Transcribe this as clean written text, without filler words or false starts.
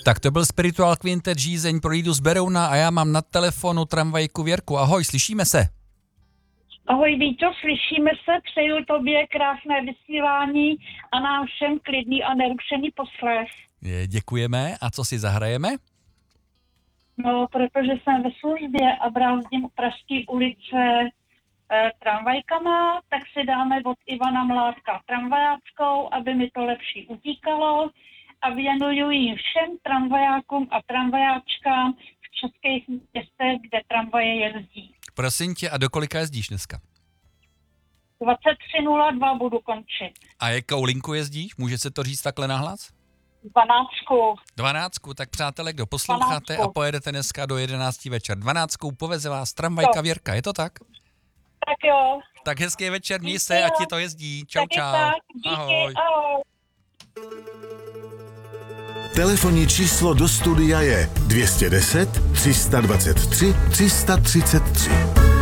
Tak to byl Spiritual Quintet, žízeň pro Lídu z Berouna a já mám na telefonu tramvajku Věrku. Ahoj, slyšíme se? Ahoj Víťo, slyšíme se, přeju tobě krásné vysílání a nám všem klidný a nerušený poslech. Děkujeme. A co si zahrajeme? No, protože jsem ve službě a brázdím Pražské ulice tramvajkama, tak si dáme od Ivana Mládka tramvajáckou, aby mi to lepší utíkalo a věnuju ji všem tramvajákům a tramvajáčkám v českých městech, kde tramvaje jezdí. Prosím tě, a do kolika jezdíš dneska? 23:02 budu končit. A jakou linku jezdíš? Může se to říct takhle nahlas? 12. Tak přátelé, kdo posloucháte 12. a pojedete dneska do 11 večer 12, poveze vás tramvajka Věrka, je to tak? Tak jo. Tak hezký večer, měj se, ať ti to jezdí. Čau, čau. Díky, Ahoj. ahoj. Telefonní číslo do studia je 210 323 333.